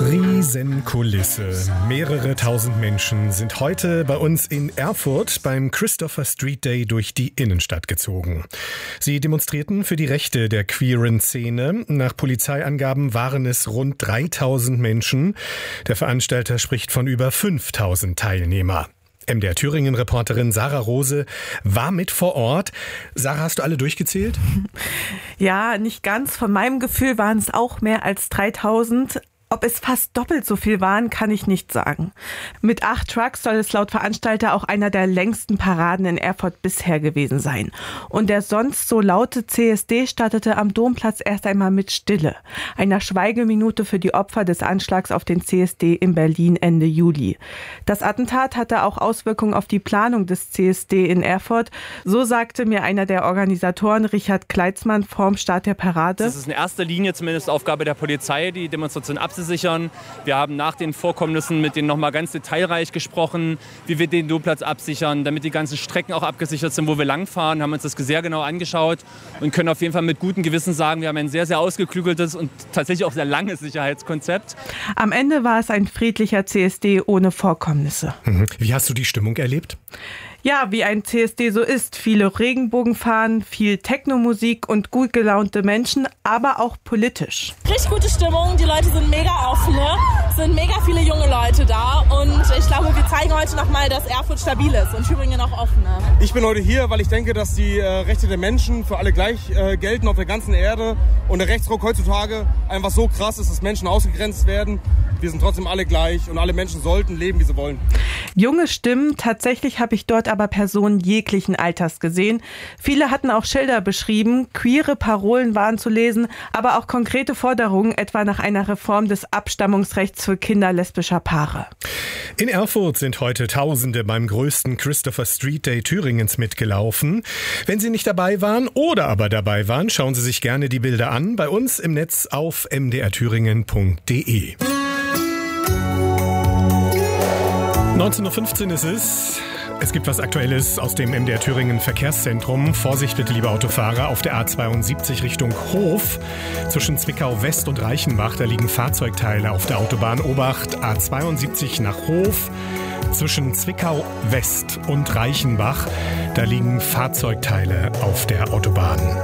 Riesenkulisse. Mehrere tausend Menschen sind heute bei uns in Erfurt beim Christopher Street Day durch die Innenstadt gezogen. Sie demonstrierten für die Rechte der queeren Szene. Nach Polizeiangaben waren es rund 3000 Menschen. Der Veranstalter spricht von über 5000 Teilnehmer. MDR Thüringen-Reporterin Sarah Rose war mit vor Ort. Sarah, hast du alle durchgezählt? Ja, nicht ganz. Von meinem Gefühl waren es auch mehr als 3000. Ob es fast doppelt so viel waren, kann ich nicht sagen. Mit 8 Trucks soll es laut Veranstalter auch einer der längsten Paraden in Erfurt bisher gewesen sein. Und der sonst so laute CSD startete am Domplatz erst einmal mit Stille, einer Schweigeminute für die Opfer des Anschlags auf den CSD in Berlin Ende Juli. Das Attentat hatte auch Auswirkungen auf die Planung des CSD in Erfurt. So sagte mir einer der Organisatoren, Richard Kleitzmann, vorm Start der Parade. Das ist in erster Linie zumindest Aufgabe der Polizei, die Demonstration abzusichern. Wir haben nach den Vorkommnissen mit denen nochmal ganz detailreich gesprochen, wie wir den Domplatz absichern, damit die ganzen Strecken auch abgesichert sind, wo wir langfahren, haben uns das sehr genau angeschaut und können auf jeden Fall mit gutem Gewissen sagen, wir haben ein sehr, sehr ausgeklügeltes und tatsächlich auch sehr langes Sicherheitskonzept. Am Ende war es ein friedlicher CSD ohne Vorkommnisse. Wie hast du die Stimmung erlebt? Ja, wie ein CSD so ist. Viele Regenbogenfahnen, viel Techno-Musik und gut gelaunte Menschen, aber auch politisch. Richtig gute Stimmung, die Leute sind mega offen, es sind mega viele junge Leute da und ich glaube, wir zeigen heute nochmal, dass Erfurt stabil ist und Thüringen auch offen. Ich bin heute hier, weil ich denke, dass die Rechte der Menschen für alle gleich gelten auf der ganzen Erde und der Rechtsruck heutzutage einfach so krass ist, dass Menschen ausgegrenzt werden. Wir sind trotzdem alle gleich und alle Menschen sollten leben, wie sie wollen. Junge Stimmen, tatsächlich habe ich dort aber Personen jeglichen Alters gesehen. Viele hatten auch Schilder beschrieben, queere Parolen waren zu lesen, aber auch konkrete Forderungen, etwa nach einer Reform des Abstammungsrechts für Kinder lesbischer Paare. In Erfurt sind heute Tausende beim größten Christopher Street Day Thüringens mitgelaufen. Wenn Sie nicht dabei waren oder aber dabei waren, schauen Sie sich gerne die Bilder an bei uns im Netz auf mdrthüringen.de. 19:15 Uhr ist es. Es gibt was Aktuelles aus dem MDR Thüringen Verkehrszentrum. Vorsicht bitte, liebe Autofahrer, auf der A72 Richtung Hof. Zwischen Zwickau West und Reichenbach, da liegen Fahrzeugteile auf der Autobahn. Obacht, A72 nach Hof. Zwischen Zwickau West und Reichenbach, da liegen Fahrzeugteile auf der Autobahn.